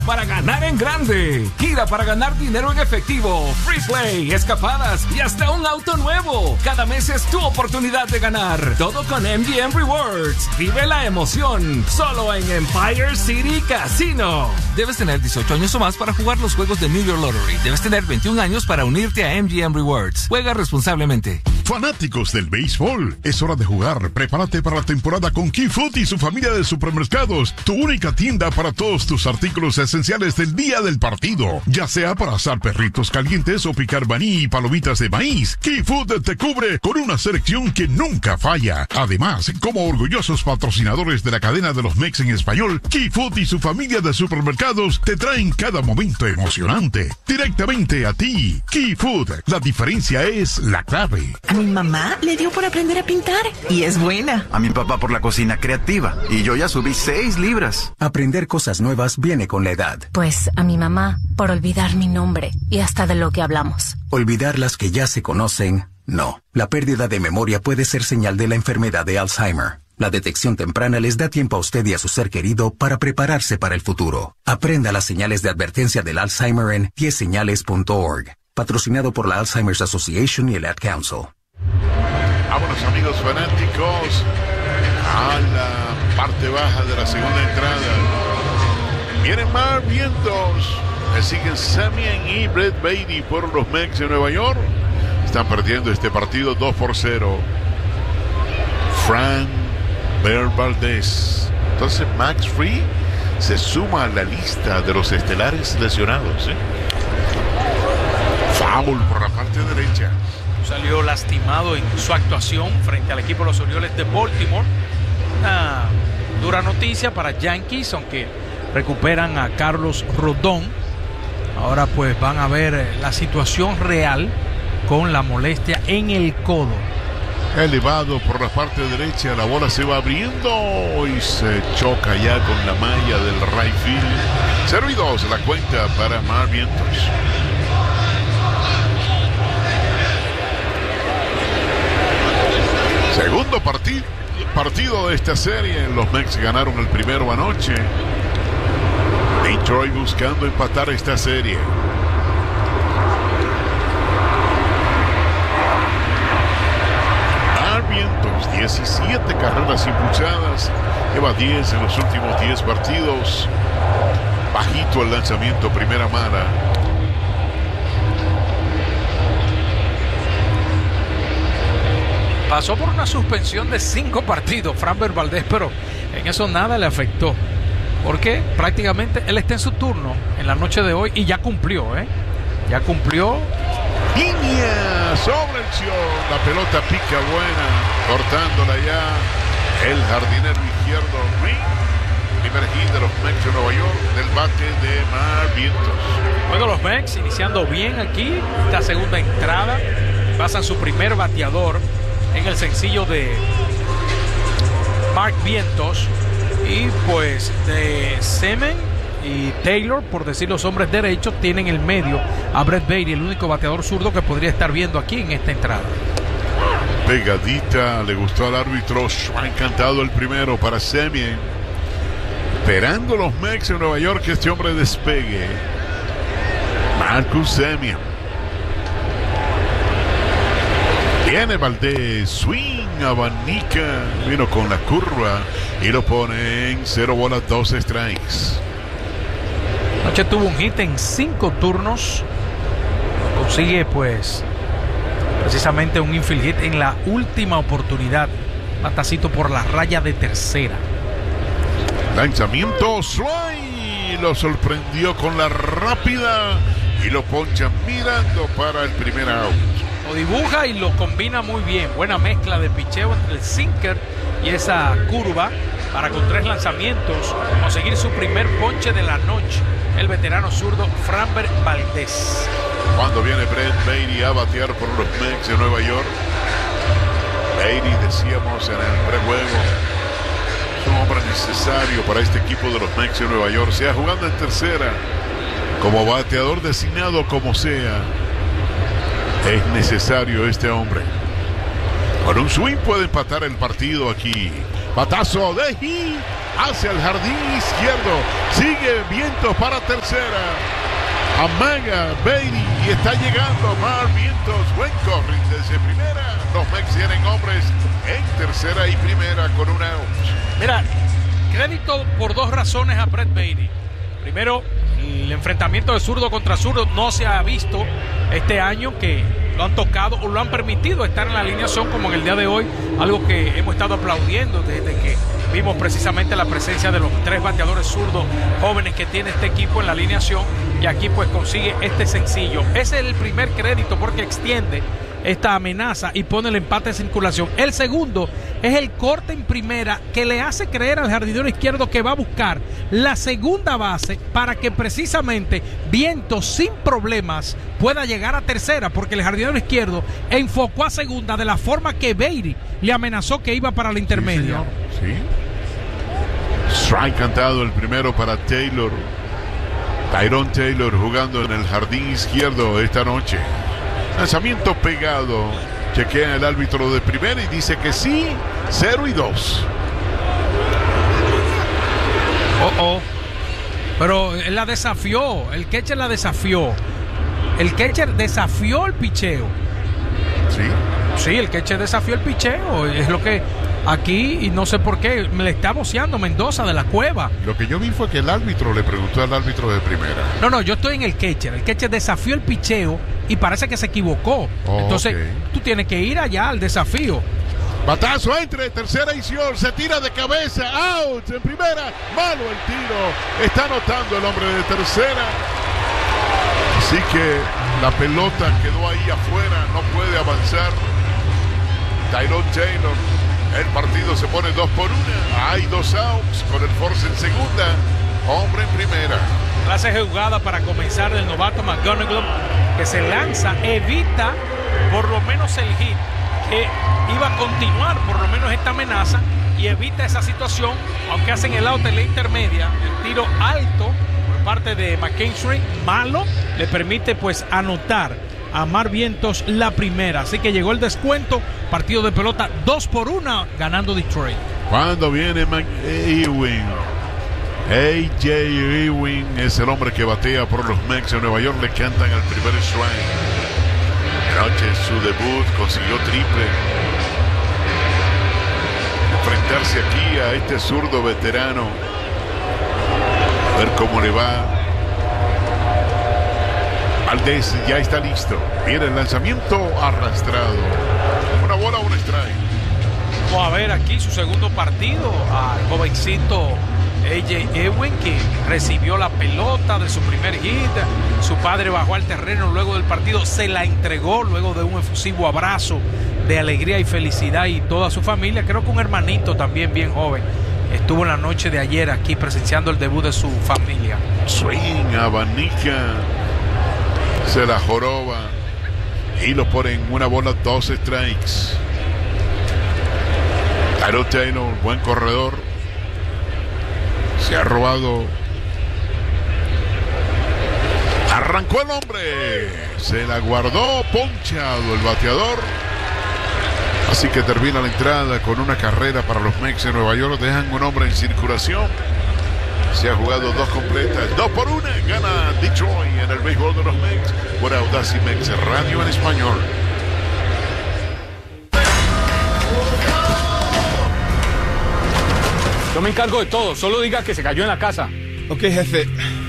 Para ganar en grande. Gira para ganar dinero en efectivo, free play, escapadas y hasta un auto nuevo. Cada mes es tu oportunidad de ganar. Todo con MGM Rewards. Vive la emoción. Solo en Empire City Casino. Debes tener 18 años o más para jugar los juegos de New York Lottery. Debes tener 21 años para unirte a MGM Rewards. Juega responsablemente. Fanáticos del béisbol, es hora de jugar. Prepárate para la temporada con Key Food y su familia de supermercados. Tu única tienda para todos tus artículos esenciales del día del partido. Ya sea para asar perritos calientes o picar maní y palomitas de maíz, Key Food te cubre con una selección que nunca falla. Además, como orgullosos patrocinadores de la cadena de los Mex en español, Key Food y su familia de supermercados te traen cada momento emocionante. Directamente a ti. Key Food, la diferencia es la clave. A mi mamá le dio por aprender a pintar y es buena. A mi papá por la cocina creativa y yo ya subí 6 libras. Aprender cosas nuevas viene con la edad. Pues a mi mamá por olvidar mi nombre y hasta de lo que hablamos. Olvidar las que ya se conocen, no. La pérdida de memoria puede ser señal de la enfermedad de Alzheimer. La detección temprana les da tiempo a usted y a su ser querido para prepararse para el futuro. Aprenda las señales de advertencia del Alzheimer en 10señales.org. Patrocinado por la Alzheimer's Association y el Ad Council. Vámonos, amigos fanáticos, a la parte baja de la segunda entrada. Vienen más vientos. Le siguen Semien y Brett Baty por los Mets de Nueva York. Están perdiendo este partido 2-0. Framber Valdez. Entonces Max Fried se suma a la lista de los estelares lesionados. Foul por la parte derecha. Salió lastimado en su actuación frente al equipo de los Orioles de Baltimore. Una dura noticia para Yankees, aunque recuperan a Carlos Rodón. Ahora pues van a ver la situación real con la molestia en el codo. Elevado por la parte derecha, la bola se va abriendo y se choca ya con la malla del right field. 0-2 la cuenta para Mar Vientos. Segundo partido de esta serie. Los Mets ganaron el primero anoche. Detroit buscando empatar esta serie. Vientos, 17 carreras impulsadas, lleva 10 en los últimos 10 partidos. Bajito el lanzamiento, primera mala. Pasó por una suspensión de 5 partidos Framber Valdez, pero en eso nada le afectó, porque prácticamente él está en su turno en la noche de hoy y ya cumplió, ya cumplió. Línea sobre el show. La pelota pica buena, cortándola ya el jardinero izquierdo Ring. Primer hit de los Mets de Nueva York del bate de Mar Vientos. Bueno, los Mets iniciando bien aquí esta segunda entrada. Pasan su primer bateador en el sencillo de Mark Vientos. Y pues de Semen y Taylor, por decir los hombres derechos, tienen el medio a Brett Baty, el único bateador zurdo que podría estar viendo aquí en esta entrada. Pegadita, le gustó al árbitro. Ha encantado el primero para Semien. Esperando los Mets en Nueva York que este hombre despegue. Marcus Semien. Viene Valdez, swing, abanica, vino con la curva y lo pone en 0 bolas, 2 strikes. Anoche tuvo un hit en 5 turnos. Consigue pues precisamente un infield hit en la última oportunidad. Batacito por la raya de tercera. Lanzamiento, swing, lo sorprendió con la rápida y lo poncha mirando para el primer out. Lo dibuja y lo combina muy bien. Buena mezcla de picheo entre el sinker y esa curva para con 3 lanzamientos conseguir su primer ponche de la noche. El veterano zurdo Framber Valdez. Cuando viene Brett Baty a batear por los Mets de Nueva York. Baty, decíamos en el prejuego, es un hombre necesario para este equipo de los Mets de Nueva York, sea jugando en tercera, como bateador designado, como sea. Es necesario este hombre. Con un swing puede empatar el partido aquí. Batazo de hit. hacia el jardín izquierdo. Sigue Vientos para tercera. Amaga Beatty y está llegando Mar Vientos. Buen corring desde primera. Los Mex tienen hombres en tercera y primera con un out. Mira, crédito por dos razones a Brett Beatty. Primero, el enfrentamiento de zurdo contra zurdo no se ha visto este año, que lo han tocado o lo han permitido estar en la alineación como en el día de hoy, algo que hemos estado aplaudiendo desde que vimos precisamente la presencia de los 3 bateadores zurdos jóvenes que tiene este equipo en la alineación, y aquí pues consigue este sencillo. Ese es el primer crédito porque extiende esta amenaza y pone el empate en circulación. El segundo es el corte en primera que le hace creer al jardinero izquierdo que va a buscar la segunda base para que precisamente Vientos sin problemas pueda llegar a tercera, porque el jardinero izquierdo enfocó a segunda de la forma que Beatty le amenazó que iba para la intermedia. Sí. Strike cantado el primero para Taylor. Tyrone Taylor jugando en el jardín izquierdo esta noche. Lanzamiento pegado. Chequea el árbitro de primera y dice que sí. 0-2. Pero él la desafió. El catcher la desafió. El catcher desafió el picheo. Sí. Sí, el catcher desafió el picheo. Es lo que aquí, y no sé por qué, me le está voceando Mendoza de la Cueva. Lo que yo vi fue que el árbitro le preguntó al árbitro de primera. No, yo estoy en el catcher. El catcher desafió el picheo y parece que se equivocó. Entonces, tú tienes que ir allá al desafío. Batazo entre tercera y short, se tira de cabeza, out en primera, malo el tiro, está anotando el hombre de tercera. Así que la pelota quedó ahí afuera, no puede avanzar. Tyrone Taylor, el partido se pone 2-1, hay 2 outs con el force en segunda, hombre en primera. Clase de jugada para comenzar del novato McGonigal, que se lanza, evita por lo menos el hit, que iba a continuar por lo menos esta amenaza, y evita esa situación, aunque hacen el out en la intermedia. El tiro alto por parte de McKinstry, malo, le permite pues anotar a Mar Vientos la primera. Así que llegó el descuento, partido de pelota 2-1, ganando Detroit. Cuando viene Ewing, A.J. Ewing es el hombre que batea por los Mets de Nueva York, le cantan al primer strike. Anoche su debut consiguió triple. Enfrentarse aquí a este zurdo veterano, a ver cómo le va. Valdés ya está listo. Viene el lanzamiento arrastrado. Una bola, un strike. Vamos a ver aquí su segundo partido al jovencito A.J. Ewing, que recibió la pelota de su primer hit. Su padre bajó al terreno luego del partido, se la entregó luego de un efusivo abrazo de alegría y felicidad, y toda su familia. Creo que un hermanito también bien joven estuvo en la noche de ayer aquí presenciando el debut de su familia. Swing, abanica, se la joroba y lo ponen una bola, 2 strikes. Tyrone Taylor, buen corredor, se ha robado. Arrancó el hombre, se la guardó, ponchado el bateador. Así que termina la entrada con una carrera para los Mets de Nueva York. Dejan un hombre en circulación. Se ha jugado 2 completas, 2-1, gana Detroit en el béisbol de los Mets por Audacy Mets Radio en español. Yo me encargo de todo, solo diga que se cayó en la casa. Ok, jefe.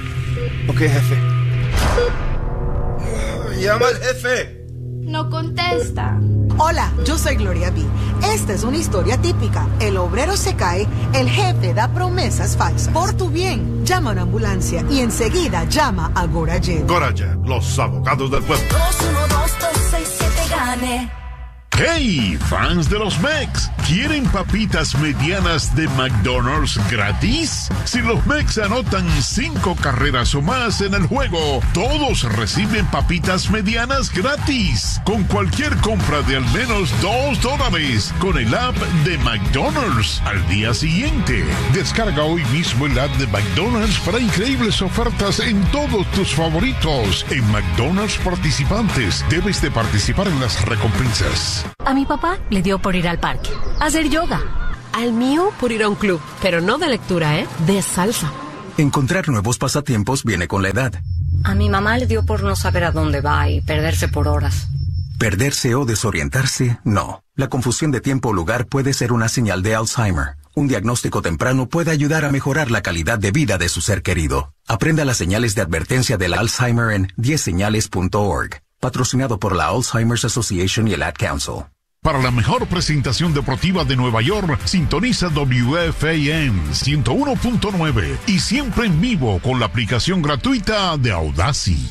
Llama al jefe. No contesta. Hola, yo soy Gloria B. Esta es una historia típica. El obrero se cae, el jefe da promesas falsas. Por tu bien, llama a una ambulancia y enseguida llama a Gorajet. Gorajet, los abogados del pueblo. 212-67-GANE. ¡Hey, fans de los Mets! ¿Quieren papitas medianas de McDonald's gratis? Si los Mets anotan 5 carreras o más en el juego, todos reciben papitas medianas gratis. Con cualquier compra de al menos $2 con el app de McDonald's al día siguiente. Descarga hoy mismo el app de McDonald's para increíbles ofertas en todos tus favoritos. En McDonald's participantes, debes de participar en las recompensas. A mi papá le dio por ir al parque, a hacer yoga. Al mío por ir a un club, pero no de lectura, de salsa. Encontrar nuevos pasatiempos viene con la edad. A mi mamá le dio por no saber a dónde va y perderse por horas. Perderse o desorientarse, no. La confusión de tiempo o lugar puede ser una señal de Alzheimer. Un diagnóstico temprano puede ayudar a mejorar la calidad de vida de su ser querido. Aprenda las señales de advertencia del Alzheimer en 10señales.org. Patrocinado por la Alzheimer's Association y el Ad Council. Para la mejor presentación deportiva de Nueva York, sintoniza WFAN 101.9 y siempre en vivo con la aplicación gratuita de Audacy.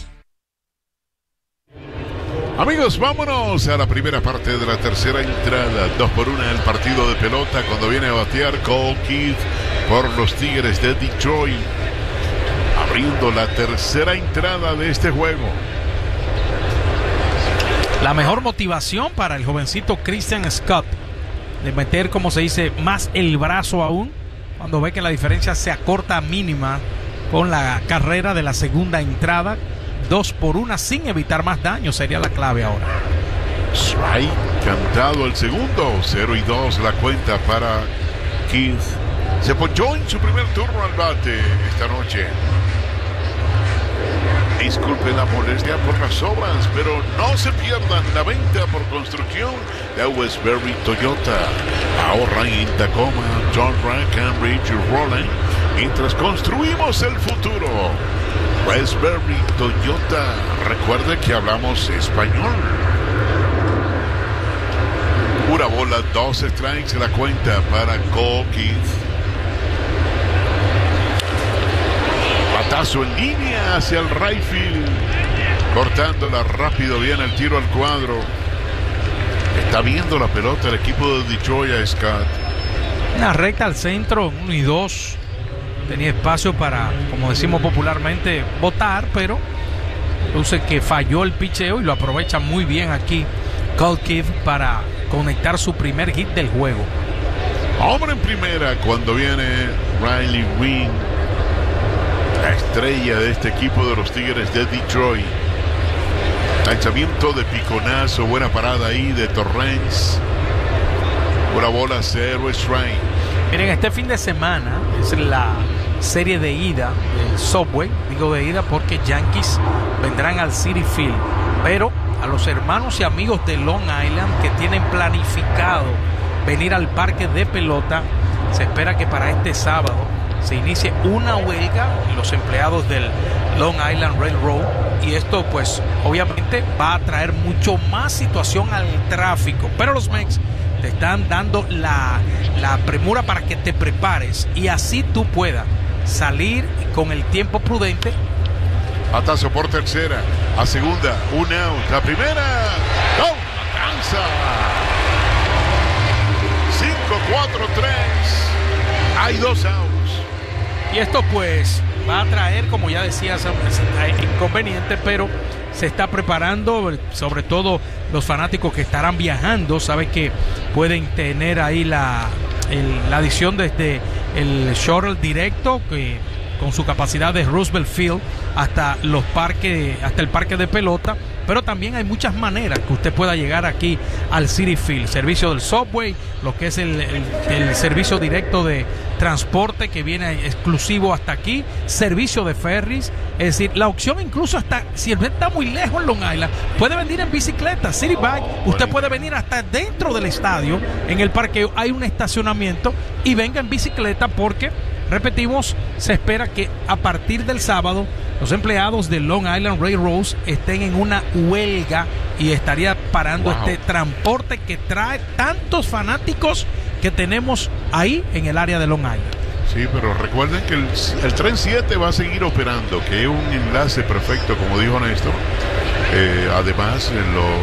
Amigos, vámonos a la primera parte de la tercera entrada. 2-1 el partido de pelota cuando viene a batear Cole Keith por los Tigres de Detroit. Abriendo la tercera entrada de este juego. La mejor motivación para el jovencito Christian Scott de meter, como se dice, más el brazo aún cuando ve que la diferencia se acorta a mínima con la carrera de la segunda entrada. 2-1 sin evitar más daño sería la clave ahora. Strike cantado el segundo. 0-2 la cuenta para Keith. Se ponchó en su primer turno al bate esta noche. Disculpen la molestia por las obras, pero no se pierdan la venta por construcción de Westbury Toyota. Ahorra en Tacoma, Tundra, Cambridge y Raleigh mientras construimos el futuro. Westbury Toyota. Recuerde que hablamos español. Pura bola, 2 strikes la cuenta para Cole Keith. Batazo en línea hacia el right field. Cortándola rápido, viene el tiro al cuadro. Está viendo la pelota el equipo de Detroit a Scott. Una recta al centro, 1-2. Tenía espacio para, como decimos popularmente, botar, pero luce que falló el picheo y lo aprovecha muy bien aquí Cole Keith para conectar su primer hit del juego. Hombre en primera cuando viene Riley Green, la estrella de este equipo de los Tigres de Detroit. Lanzamiento de piconazo, buena parada ahí de Torrens. Una bola, 0 strike. Miren, este fin de semana es la serie de ida del Subway. Digo de ida porque Yankees vendrán al Citi Field, pero a los hermanos y amigos de Long Island que tienen planificado venir al parque de pelota, se espera que para este sábado se inicie una huelga en los empleados del Long Island Railroad, y esto pues obviamente va a traer mucho más situación al tráfico, pero los Mex te están dando la premura para que te prepares y así tú puedas salir con el tiempo prudente. Batazo por tercera, a segunda, un out, la primera, ¡no! ¡Alcanza! 5-4-3, hay 2 outs. Y esto pues va a traer, como ya decías, inconveniente, pero se está preparando, sobre todo los fanáticos que estarán viajando, saben que pueden tener ahí la adición desde el shuttle directo que con su capacidad de Roosevelt Field hasta el parque de pelota, pero también hay muchas maneras que usted pueda llegar aquí al Citi Field. Servicio del Subway, lo que es el servicio directo de transporte que viene exclusivo hasta aquí, servicio de ferries, es decir, la opción incluso hasta, si usted está muy lejos en Long Island, puede venir en bicicleta, City Bike, usted puede venir hasta dentro del estadio, en el parqueo hay un estacionamiento y venga en bicicleta porque, repetimos, se espera que a partir del sábado los empleados de Long Island Railroads estén en una huelga y estaría parando este transporte que trae tantos fanáticos que tenemos ahí en el área de Long Island. Sí, pero recuerden que el tren 7 va a seguir operando, que es un enlace perfecto, como dijo Néstor. Además,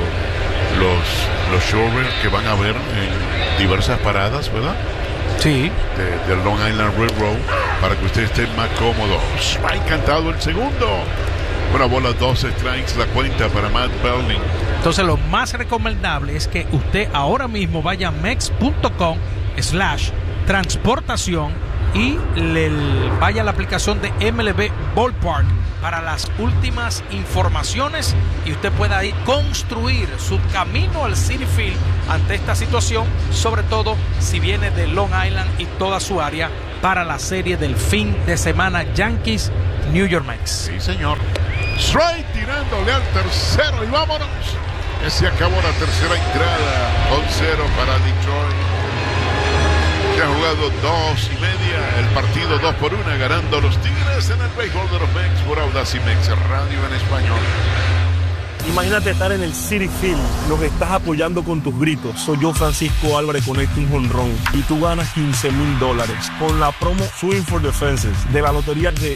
los showers que van a haber en diversas paradas, ¿verdad? Sí. De Long Island Railroad, para que usted esté más cómodo. Ha encantado el segundo. Una bola, 2 strikes, la cuenta para Matt Belding. Entonces lo más recomendable es que usted ahora mismo vaya a mex.com/transportación y vaya a la aplicación de MLB Ballpark para las últimas informaciones y usted pueda ir construir su camino al Citi Field ante esta situación, sobre todo si viene de Long Island y toda su área para la serie del fin de semana Yankees New York Mets. Sí, señor. Straight tirándole al tercero y vámonos. Ya se acabó la tercera entrada con 0 para Detroit. Se ha jugado 2:30, el partido 2-1, ganando los Tigres en el béisbol de los Mex por Audacy Mex Radio en español. Imagínate estar en el Citi Field, nos estás apoyando con tus gritos. Soy yo, Francisco Álvarez, conecto un jonrón y tú ganas $15,000 con la promo Swing for the Fences de la lotería de